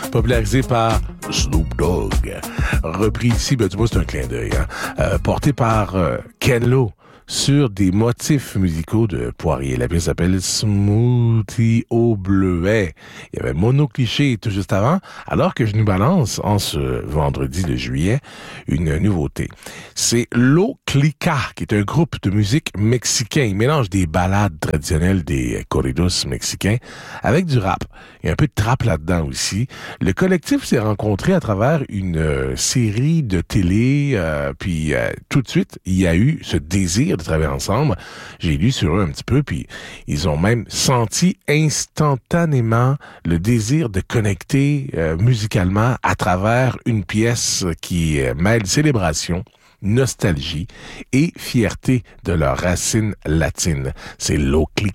popularisé par Snoop Dogg. Repris ici, ben, du moins, c'est un clin d'œil, hein? Porté par Ken Lo sur des motifs musicaux de Poirier. La pièce s'appelle Smoothie au bleuet. Il y avait Mono Cliché tout juste avant, alors que je nous balance en ce vendredi de juillet une nouveauté. C'est Lo Clica, qui est un groupe de musique mexicain. Il mélange des ballades traditionnelles des corridos mexicains avec du rap. Il y a un peu de trap là-dedans aussi. Le collectif s'est rencontré à travers une série de télé, puis tout de suite, il y a eu ce désir de travailler ensemble. J'ai lu sur eux un petit peu, puis ils ont même senti instantanément le désir de connecter musicalement à travers une pièce qui mêle célébration, nostalgie et fierté de leurs racines latines. C'est Lo Clica.